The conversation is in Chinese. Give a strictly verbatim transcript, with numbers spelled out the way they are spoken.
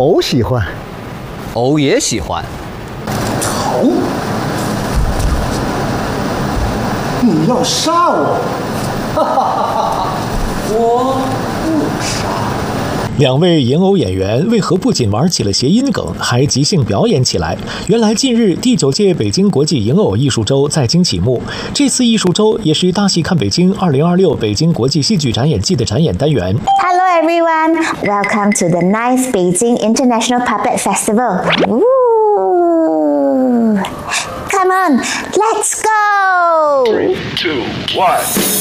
偶喜欢， 偶也喜欢。 头，你要杀我？哈哈哈哈！我不杀。 两位银偶演员为何不仅玩起了谐音梗，还即兴表演起来？原来近日第九届北京国际银偶艺术周在京启幕，这次艺术周也是大戏看北京二零二六北京国际戏剧展演季的展演单元。 Hello everyone, welcome to the nice Beijing International Puppet Festival. Ooh. Come on, let's go! Three, two, one.